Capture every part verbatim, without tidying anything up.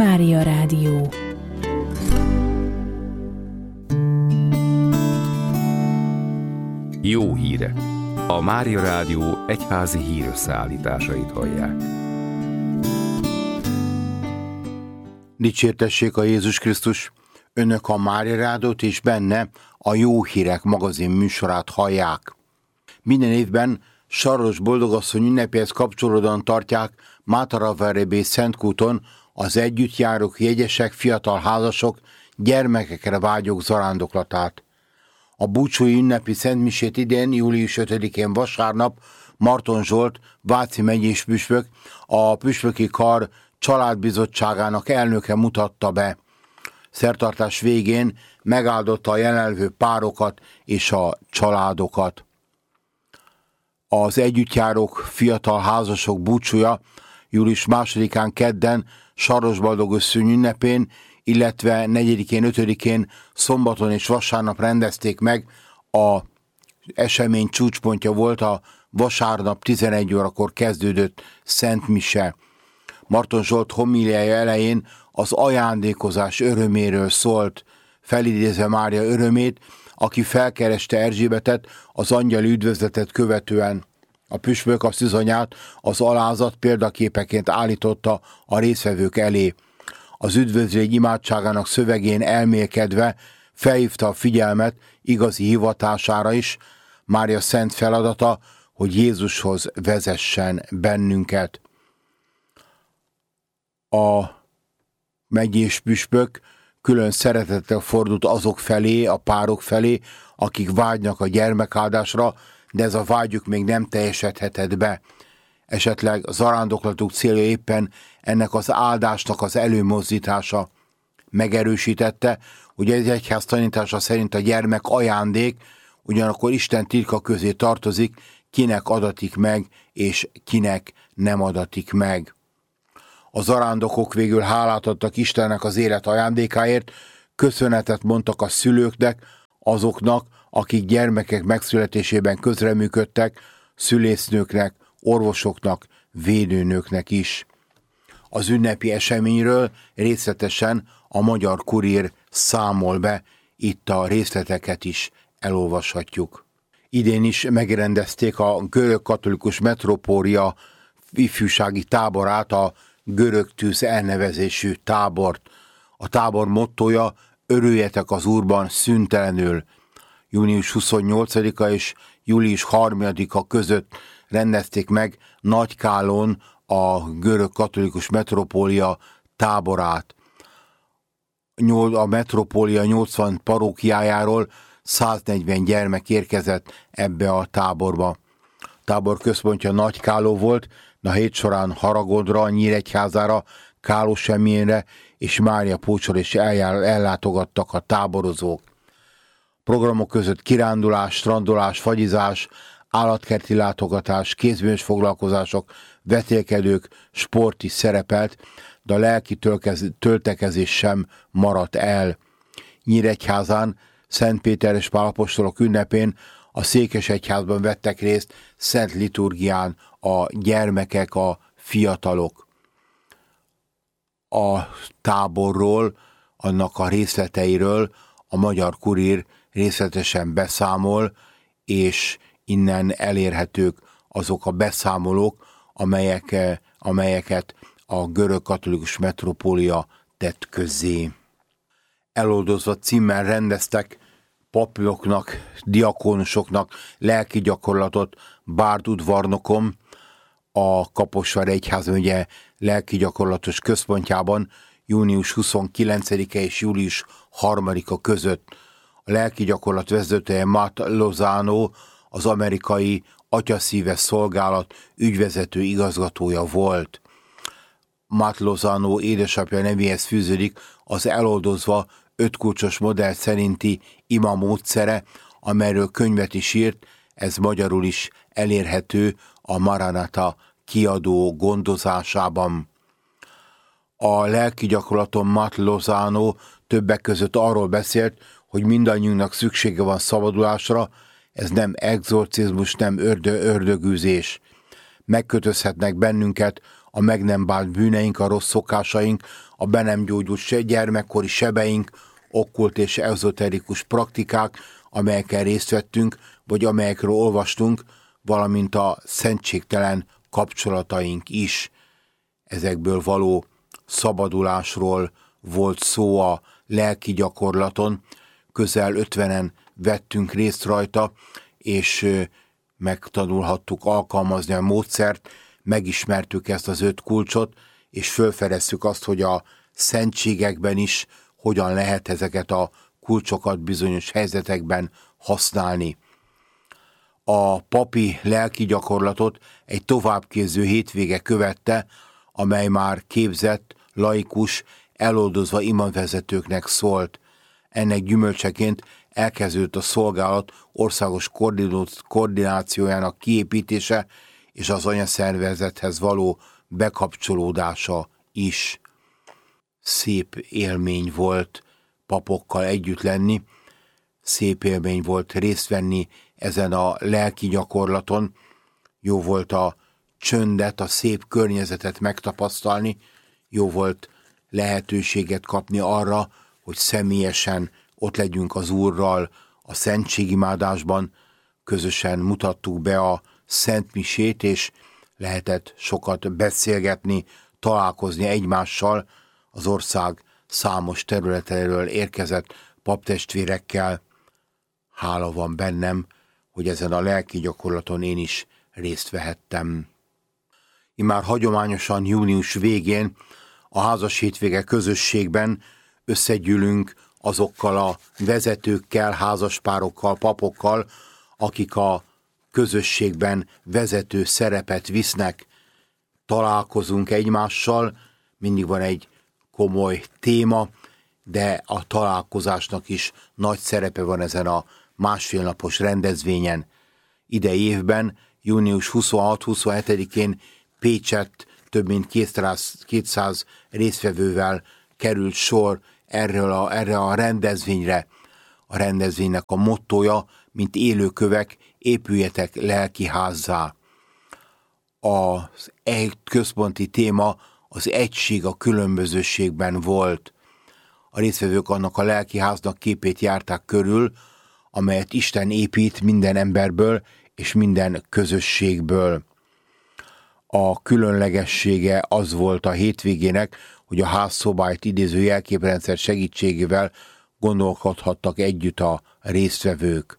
Mária Rádió. Jó hírek! A Mária Rádió egyházi hírösszeállításait hallják. Dicsértessék a Jézus Krisztus! Önök a Mária Rádiót és benne a Jó Hírek magazin műsorát hallják. Minden évben Saros Boldogasszony ünnepéhez kapcsolódóan tartják Mátaraverebé Szentkúton az együttjárók, jegyesek, fiatal házasok, gyermekekre vágyók zarándoklatát. A búcsúi ünnepi szentmisét idén, július ötödikén vasárnap Marton Zsolt, váci megyés püspök, a püspöki kar családbizottságának elnöke mutatta be. Szertartás végén megáldotta a jelenlévő párokat és a családokat. Az együttjárók, fiatal házasok búcsúja július másodikán kedden Saros Boldogasszony ünnepén, illetve negyedikén, ötödikén szombaton és vasárnap rendezték meg. A esemény csúcspontja volt a vasárnap tizenegy órakor kezdődött Szent Mise. Marton Zsolt homíliája elején az ajándékozás öröméről szólt, felidézve Mária örömét, aki felkereste Erzsébetet az angyali üdvözletet követően. A püspök a szűzanyát az alázat példaképeként állította a résztvevők elé. Az üdvözlégy imádságának szövegén elmélkedve felhívta a figyelmet igazi hivatására is, Mária szent feladata, hogy Jézushoz vezessen bennünket. A megyés püspök külön szeretettel fordult azok felé, a párok felé, akik vágynak a gyermekáldásra, de ez a vágyuk még nem teljesedhetett be. Esetleg zarándoklatuk célja éppen ennek az áldásnak az előmozdítása. Megerősítette, hogy ez egyház tanítása szerint a gyermek ajándék, ugyanakkor Isten titka közé tartozik, kinek adatik meg, és kinek nem adatik meg. A zarándokok végül hálát adtak Istennek az élet ajándékáért, köszönetet mondtak a szülőknek, azoknak, akik gyermekek megszületésében közreműködtek, szülésznőknek, orvosoknak, védőnőknek is. Az ünnepi eseményről részletesen a Magyar Kurír számol be, itt a részleteket is elolvashatjuk. Idén is megrendezték a görög katolikus metropólia ifjúsági táborát, a Görög Tűz elnevezésű tábort. A tábor mottója: örüljetek az Úrban szüntelenül. június huszonnyolcadika és július harmadika között rendezték meg Nagykálon a görög katolikus metropólia táborát. A metropólia nyolcvan parókiájáról száznegyven gyermek érkezett ebbe a táborba. A tábor központja Nagykáló volt, de a hét során Haragondra, Nyíregyházára, Kálosemjénre és Mária Pócsra is eljár, ellátogattak a táborozók. Programok között kirándulás, strandolás, fagyizás, állatkerti látogatás, kézműves foglalkozások, vetélkedők, sport is szerepelt, de a lelki töltekezés sem maradt el. Nyíregyházán Szent Péter és Pál apostolok ünnepén a Székesegyházban vettek részt szent liturgián a gyermekek, a fiatalok. A táborról, annak a részleteiről a Magyar Kurír részletesen beszámol, és innen elérhetők azok a beszámolók, amelyek, amelyeket a görög katolikus metropólia tett közzé. Eloldozva címmel rendeztek papoknak, diakónusoknak lelki gyakorlatot Bárd-udvarnokon, a Kaposvár egyházmegye lelki gyakorlatos központjában június huszonkilencedike és július harmadika között. A lelki gyakorlat vezetője Matt Lozano, az amerikai Atyaszíves Szolgálat ügyvezető igazgatója volt. Matt Lozano édesapja nevéhez fűződik az eloldozva ötkulcsos modell szerinti ima módszere, amelyről könyvet is írt, ez magyarul is elérhető a Maranata kiadó gondozásában. A lelki gyakorlaton Matt Lozano többek között arról beszélt, hogy mindannyiunknak szüksége van szabadulásra, ez nem exorcizmus, nem ördö, ördögűzés. Megkötözhetnek bennünket a meg nem bánt bűneink, a rossz szokásaink, a be nem gyógyult gyermekkori sebeink, okkult és ezoterikus praktikák, amelyekkel részt vettünk, vagy amelyekről olvastunk, valamint a szentségtelen kapcsolataink is. Ezekből való szabadulásról volt szó a lelki gyakorlaton, közel ötvenen vettünk részt rajta, és megtanulhattuk alkalmazni a módszert, megismertük ezt az öt kulcsot, és fölfedeztük azt, hogy a szentségekben is hogyan lehet ezeket a kulcsokat bizonyos helyzetekben használni. A papi lelki gyakorlatot egy továbbképző hétvége követte, amely már képzett, laikus, eloldozva imavezetőknek szólt. Ennek gyümölcseként elkezdődött a szolgálat országos koordinációjának kiépítése és az anyaszervezethez való bekapcsolódása is. Szép élmény volt papokkal együtt lenni, szép élmény volt részt venni ezen a lelki gyakorlaton, jó volt a csöndet, a szép környezetet megtapasztalni, jó volt lehetőséget kapni arra, hogy személyesen ott legyünk az Úrral a szentségimádásban, közösen mutattuk be a szentmisét, és lehetett sokat beszélgetni, találkozni egymással, az ország számos területéről érkezett paptestvérekkel. Hála van bennem, hogy ezen a lelki gyakorlaton én is részt vehettem. Immár hagyományosan június végén a házas hétvége közösségben összegyűlünk azokkal a vezetőkkel, házaspárokkal, papokkal, akik a közösségben vezető szerepet visznek. Találkozunk egymással, mindig van egy komoly téma, de a találkozásnak is nagy szerepe van ezen a másfél napos rendezvényen. Idei évben, június huszonhat-huszonhetedikén Pécsett több mint kétszáz résztvevővel került sor erről a, erre a rendezvényre. A rendezvénynek a mottója, mint élőkövek, épüljetek lelki házzá. Az egy központi téma az egység a különbözőségben volt. A résztvevők annak a lelki háznak képét járták körül, amelyet Isten épít minden emberből és minden közösségből. A különlegessége az volt a hétvégének, hogy a házszobályt idéző jelképrendszer segítségével gondolkodhattak együtt a résztvevők.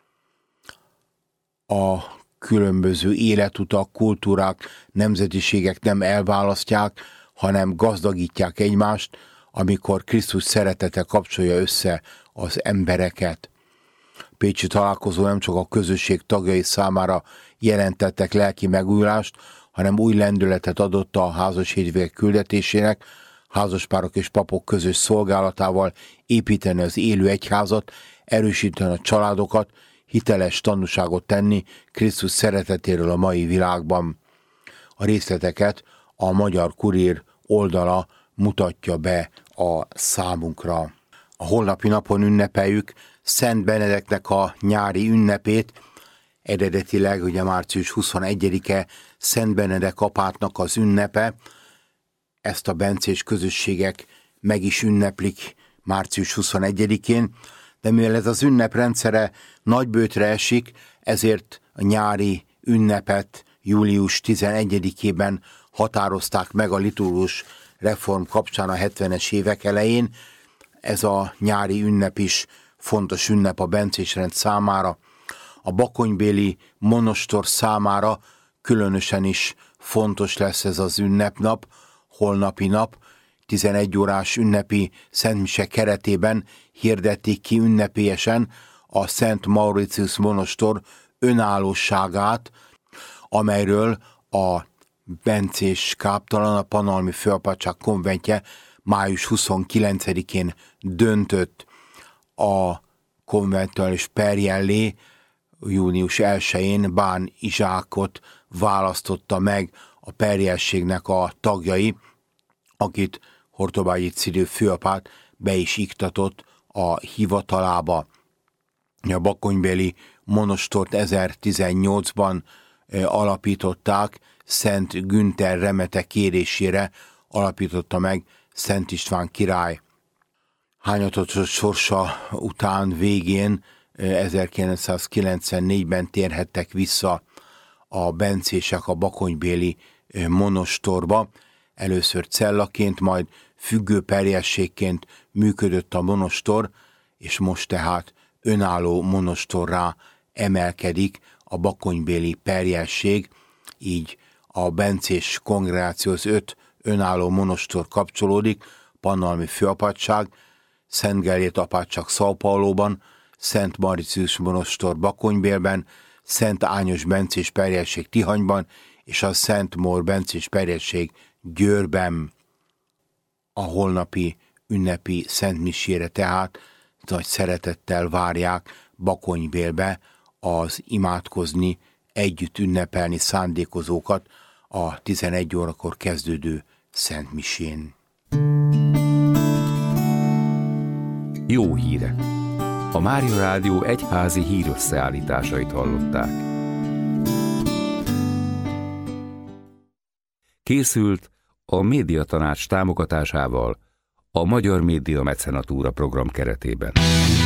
A különböző életutak, kultúrák, nemzetiségek nem elválasztják, hanem gazdagítják egymást, amikor Krisztus szeretete kapcsolja össze az embereket. Pécsi találkozó nem csak a közösség tagjai számára jelentettek lelki megújulást, hanem új lendületet adott a házas hétvége küldetésének, házaspárok és papok közös szolgálatával építeni az élő egyházat, erősíteni a családokat, hiteles tanúságot tenni Krisztus szeretetéről a mai világban. A részleteket a Magyar Kurír oldala mutatja be a számunkra. A holnapi napon ünnepeljük Szent Benedeknek a nyári ünnepét, eredetileg ugye március huszonegyedike Szent Benedek apátnak az ünnepe, ezt a bencés közösségek meg is ünneplik március huszonegyedikén, de mivel ez az ünnep rendszere nagybőtre esik, ezért a nyári ünnepet július tizenegyedikében határozták meg a liturgus reform kapcsán a hetvenes évek elején. Ez a nyári ünnep is fontos ünnep a bencés rend számára. A bakonybéli monostor számára különösen is fontos lesz ez az ünnepnap, holnapi nap, tizenegy órás ünnepi szentmise keretében hirdették ki ünnepélyesen a Szent Mauritius monostor önállóságát, amelyről a bencés káptalan, a Panalmi Főapátság konventje május huszonkilencedikén döntött. A konventuális perjellé június elsején Bán Izsákot választotta meg a perjelségnek a tagjai, akit Hortobágyi Cyril főapát be is iktatott a hivatalába. A bakonybéli monostort ezertizennyolcban alapították Szent Günther remete kérésére alapította meg Szent István király. Hányatott sorsa után végén ezerkilencszázkilencvennégyben térhettek vissza a bencések a bakonybéli monostorba. Először cellaként, majd függő perjességként működött a monostor, és most tehát önálló monostorrá emelkedik a bakonybéli perjesség, így a bencés kongregációhoz öt önálló monostor kapcsolódik: Pannonhalmi Főapátság, Szent Gellért apátság São Pauloban, Szent Mauritius monostor Bakonybélben, Szent Ányos bencés perjesség Tihanyban, és a Szent Mór bencés perjesség Győrben. A holnapi ünnepi szentmisére tehát nagy szeretettel várják Bakonybélbe az imádkozni, együtt ünnepelni szándékozókat a tizenegy órakor kezdődő szentmisén. Jó hírek! A Mária Rádió egyházi hírösszeállításait hallották. Készült a Médiatanács támogatásával a Magyar Média Mecenatúra program keretében.